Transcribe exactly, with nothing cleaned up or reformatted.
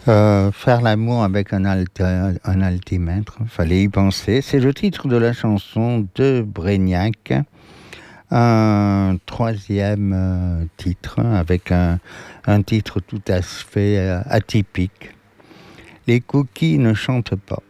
Euh, faire l'amour avec un, alta- un altimètre, fallait y penser. C'est le titre de la chanson de Brégnac. Un troisième euh, titre avec un, un titre tout à fait euh, atypique. Les coquilles ne chantent pas.